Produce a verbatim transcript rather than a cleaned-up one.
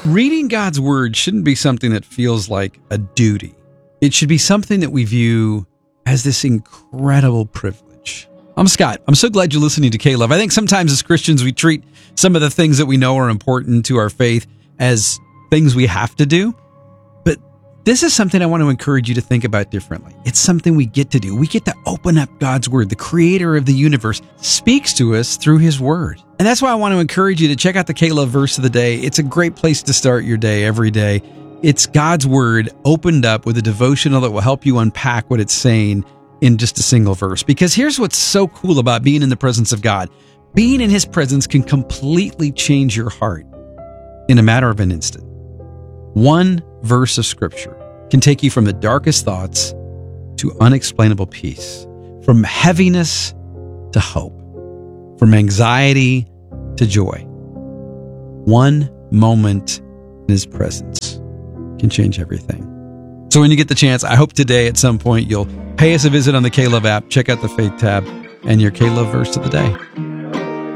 Reading God's Word shouldn't be something that feels like a duty. It should be something that we view as this incredible privilege. I'm Scott. I'm so glad you're listening to K-Love. I think sometimes as Christians, we treat some of the things that we know are important to our faith as things we have to do. But this is something I want to encourage you to think about differently. It's something we get to do. We get to open up God's Word. The creator of the universe speaks to us through His Word. And that's why I want to encourage you to check out the K-Love verse of the day. It's a great place to start your day every day. It's God's Word opened up with a devotional that will help you unpack what it's saying in just a single verse. Because here's what's so cool about being in the presence of God. Being in His presence can completely change your heart in a matter of an instant. One verse of Scripture can take you from the darkest thoughts to unexplainable peace, from heaviness to hope, from anxiety to joy. One moment in His presence can change everything. So when you get the chance, I hope today at some point you'll pay us a visit on the K-Love app, check out the Faith tab, and your K-Love verse of the day.